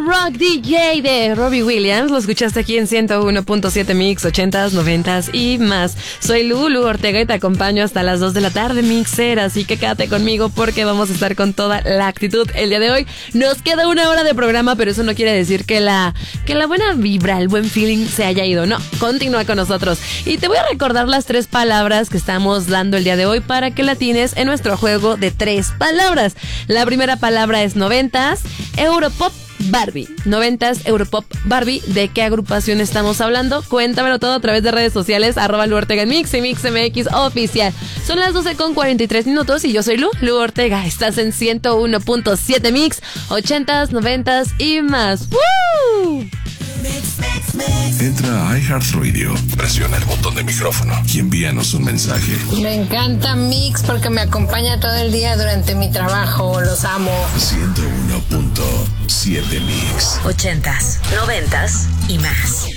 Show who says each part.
Speaker 1: Rock DJ de Robbie Williams. Lo escuchaste aquí en 101.7 Mix, 80s, 90s y más. Soy Lulu Ortega y te acompaño hasta las 2 de la tarde, mixera. Así que quédate conmigo porque vamos a estar con toda la actitud el día de hoy. Nos queda una hora de programa, pero eso no quiere decir que la buena vibra, el buen feeling se haya ido. No, continúa con nosotros. Y te voy a recordar las 3 palabras que estamos dando el día de hoy para que la tienes en nuestro juego de 3 palabras. La primera palabra es 90s, Europop, Barbie. 90s, Europop, Barbie. ¿De qué agrupación estamos hablando? Cuéntamelo todo a través de redes sociales, @Lu Ortega en Mix y MixMX Oficial. Son las 12:43 y yo soy Lu Ortega. Estás en 101.7 Mix, 80s, 90s y más. ¡Woo!
Speaker 2: Entra a iHeartRadio, presiona el botón de micrófono y envíanos un mensaje.
Speaker 3: Me encanta Mix porque me acompaña todo el día durante mi trabajo. Los amo.
Speaker 2: 101.7 Mix.
Speaker 4: 80s, 90s y más.